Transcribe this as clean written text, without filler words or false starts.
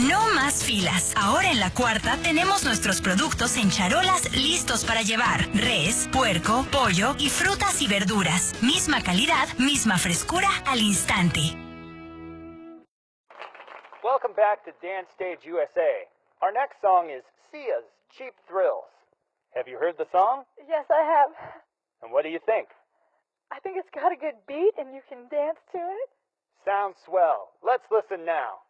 No más filas. Ahora en La Cuarta tenemos nuestros productos en charolas listos para llevar. Res, puerco, pollo y frutas y verduras. Misma calidad, misma frescura al instante. Welcome back to Dance Stage USA. Our next song is Sia's Cheap Thrills. Have you heard the song? Yes, I have. And what do you think? I think it's got a good beat and you can dance to it. Sounds swell. Let's listen now.